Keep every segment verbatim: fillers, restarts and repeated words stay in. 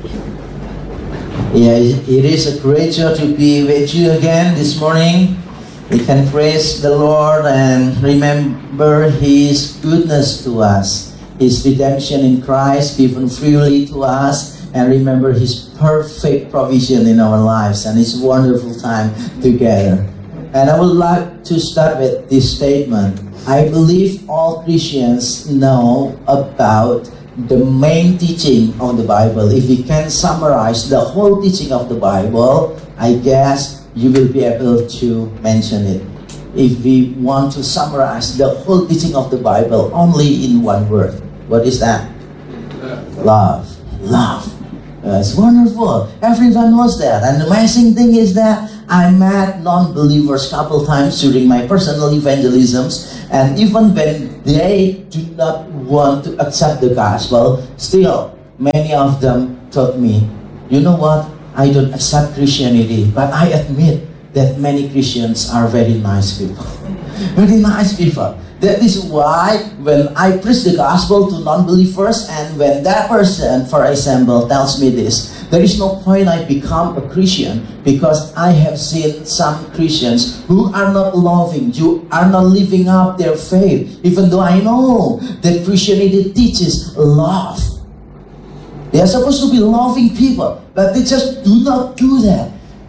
Yeah, it is a great joy to be with you again this morning. We can praise the Lord and remember His goodness to us, His redemption in Christ given freely to us, and remember His perfect provision in our lives and His wonderful time together. And I would like to start with this statement. I believe all Christians know about the main teaching of the Bible. If we can summarize the whole teaching of the Bible, I guess you will be able to mention it. If we want to summarize the whole teaching of the Bible only in one word, what is that? Love. Love. Uh, it's wonderful. Everyone knows that. And the amazing thing is that I met non-believers a couple times during my personal evangelisms, and even when they do not want to accept the gospel, still many of them told me, you know what, I don't accept Christianity, but I admit that many Christians are very nice people. Very nice people. That is why when I preach the gospel to non-believers, and when that person, for example, tells me this, there is no point I become a Christian, because I have seen some Christians who are not loving, you are not living up their faith, even though I know that Christianity teaches love. They are supposed to be loving people, but they just do not do that.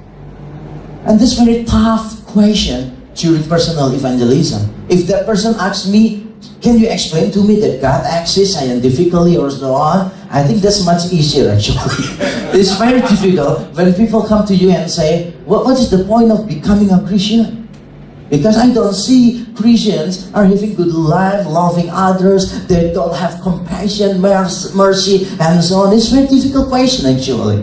And this very tough question during personal evangelism. If that person asks me, can you explain to me that God exists scientifically or so on? I think that's much easier actually. It's very difficult when people come to you and say, what, what is the point of becoming a Christian? Because I don't see Christians are having good life, loving others, they don't have compassion, mercy, and so on. It's a very difficult question actually.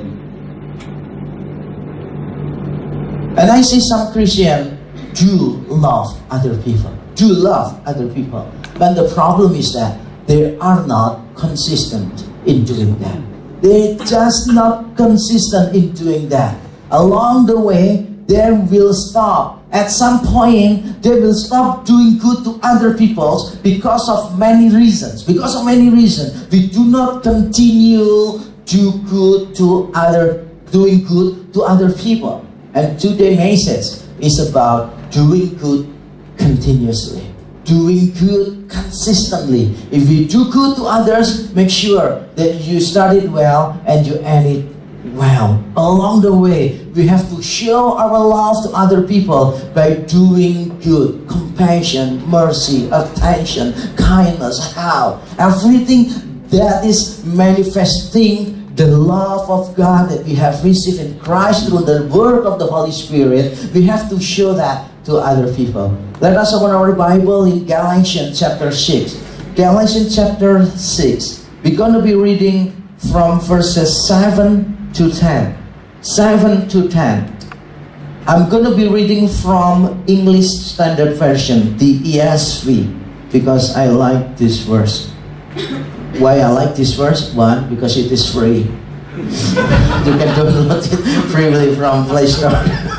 And I see some Christians do love other people, do love other people. But the problem is that they are not consistent in doing that. They're just not consistent in doing that. Along the way, they will stop. At some point, they will stop doing good to other people because of many reasons. Because of many reasons, we do not continue do good to other, doing good to other people. And today's message is about doing good continuously, doing good consistently. If you do good to others, make sure that you start it well and you end it well. Along the way, we have to show our love to other people by doing good, compassion, mercy, attention, kindness, help, everything that is manifesting the love of God that we have received in Christ through the work of the Holy Spirit. We have to show that to other people. Let us open our Bible in Galatians chapter six. Galatians chapter six. We're going to be reading from verses seven to ten. seven to ten. I'm going to be reading from English Standard Version, the E S V, because I like this verse. Why I like this verse? One, because it is free. You can download it freely from Play Store.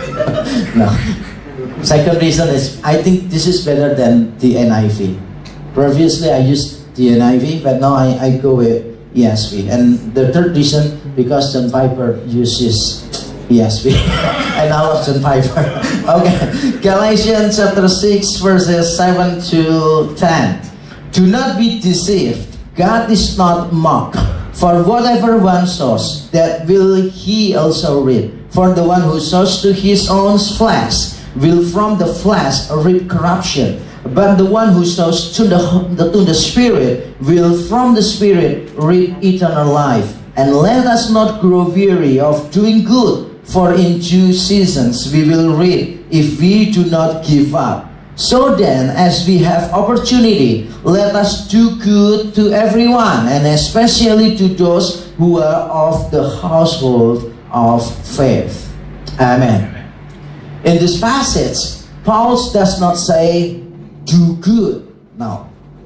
No. Second reason is, I think this is better than the N I V. Previously, I used the N I V, but now I, I go with E S V. And the third reason, because John Piper uses E S V. And I love John Piper. Okay, Galatians chapter six, verses seven to ten. Do not be deceived. God is not mocked. For whatever one sows, that will he also reap. For the one who sows to his own flesh will from the flesh reap corruption. But the one who sows to the, to the Spirit will from the Spirit reap eternal life. And let us not grow weary of doing good, for in due seasons we will reap if we do not give up. So then, as we have opportunity, let us do good to everyone, and especially to those who are of the household of faith. Amen. In this passage, Paul does not say, do good. No.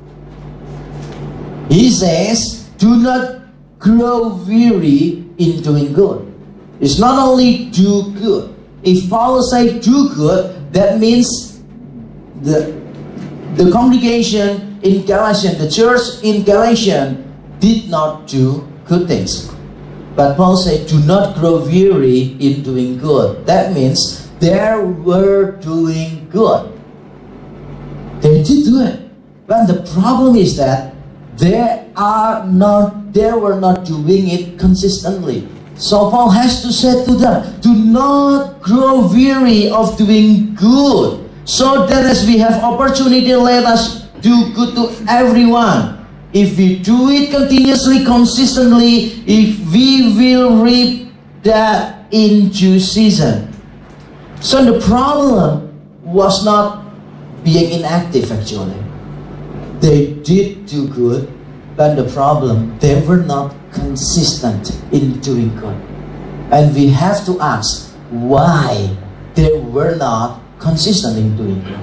He says, do not grow weary in doing good. It's not only do good. If Paul says do good, that means The, the congregation in Galatians, the church in Galatians, did not do good things. But Paul said, do not grow weary in doing good. That means they were doing good. They did do it. But the problem is that they are not, they were not doing it consistently. So Paul has to say to them, do not grow weary of doing good. So that as we have opportunity, let us do good to everyone. If we do it continuously, consistently, if we will reap that in due season. So the problem was not being inactive actually. They did do good, but the problem, they were not consistent in doing good. And we have to ask why they were not consistent in doing good.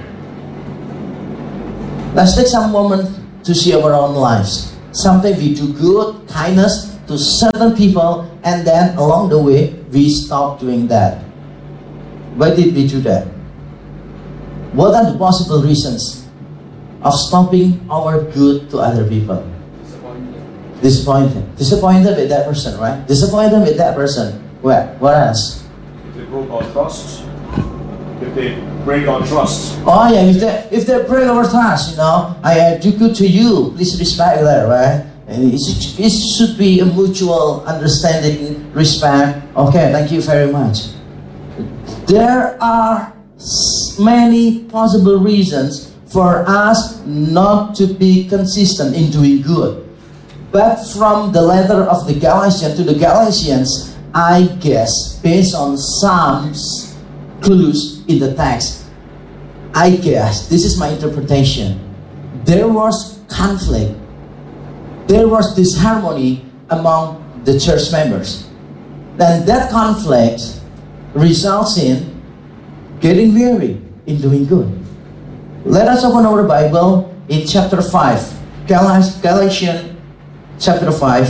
Let's take some moment to see our own lives. Sometimes we do good, kindness to certain people, and then along the way, we stop doing that. Why did we do that? What are the possible reasons of stopping our good to other people? Disappointed. Disappointed. Disappointed with that person, right? Disappointed with that person. What? What else? If they broke our trust. If they break our trust. Oh yeah, if they if they break our trust, you know, I uh, do good to you, please respect that, right? And it should, it should be a mutual understanding, respect. Okay, thank you very much. There are many possible reasons for us not to be consistent in doing good. But from the letter of the Galatians to the Galatians, I guess, based on some clues in the text, I guess, this is my interpretation, there was conflict, there was disharmony among the church members. Then that conflict results in getting weary in doing good. Let us open our Bible in chapter five, Galatians chapter five.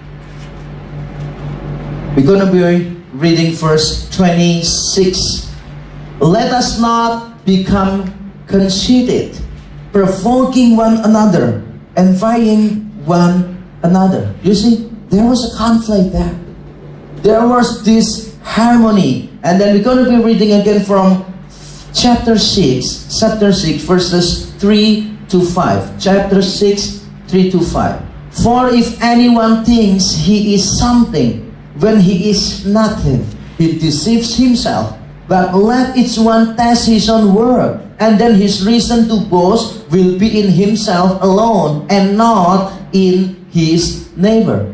We're going to be reading verse twenty-six. Let us not become conceited, provoking one another, envying one another. You see, there was a conflict there. There was this harmony. And then we're going to be reading again from chapter six, chapter six, verses three to five. Chapter six, three to five. For if anyone thinks he is something when he is nothing, he deceives himself. But let each one test his own work, and then his reason to boast will be in himself alone and not in his neighbor.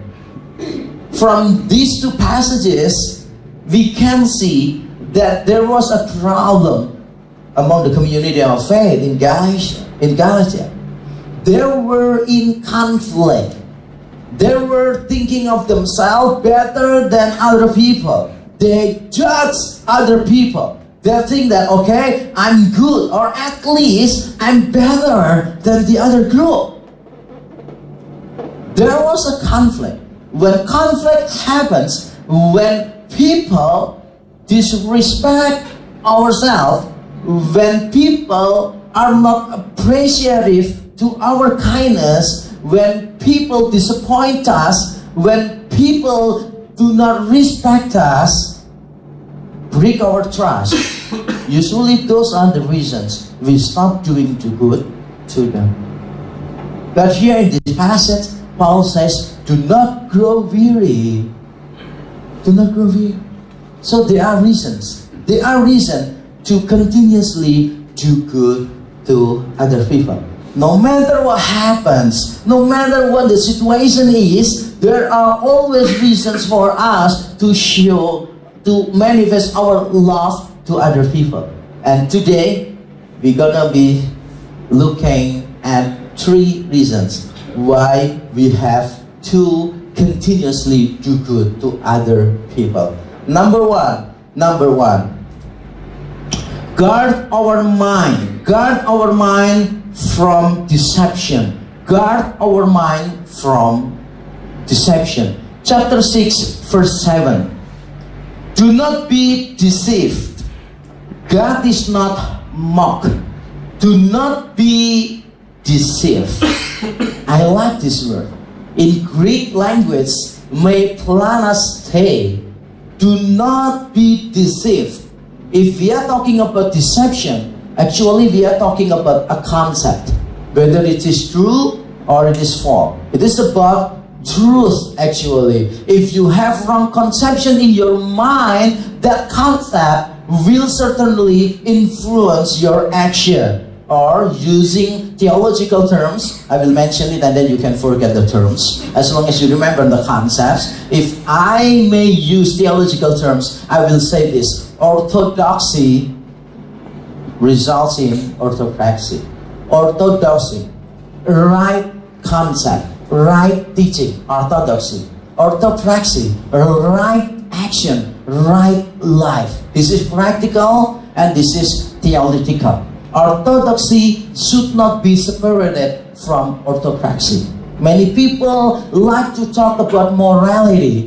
From these two passages, we can see that there was a problem among the community of faith in Galatia. In Galatia, they were in conflict. They were thinking of themselves better than other people. They judge other people. They think that, okay, I'm good, or at least I'm better than the other group. There was a conflict. When conflict happens, when people disrespect ourselves, when people are not appreciative to our kindness, when people disappoint us, when people do not respect us, break our trust, usually those are the reasons we stop doing the good to them. But here in this passage, Paul says, do not grow weary. Do not grow weary. So there are reasons. There are reasons to continuously do good to other people. No matter what happens, no matter what the situation is, there are always reasons for us to show, to manifest our love to other people. And today, we're gonna be looking at three reasons why we have to continuously do good to other people. Number one, number one, guard our mind. Guard our mind from deception. Guard our mind from deception. Chapter six, verse seven. Do not be deceived. God is not mocked. Do not be deceived. I like this word. In Greek language, may plan a stay. Do not be deceived. If we are talking about deception, actually we are talking about a concept, whether it is true or it is false. It is about truth actually. If you have wrong conception in your mind, that concept will certainly influence your action. Or using theological terms, I will mention it and then you can forget the terms. As long as you remember the concepts. If I may use theological terms, I will say this. Orthodoxy results in orthopraxy. Orthodoxy, right concept, right teaching, orthodoxy. Orthopraxy, right action, right life. This is practical and this is theological. Orthodoxy should not be separated from orthopraxy. Many people like to talk about morality,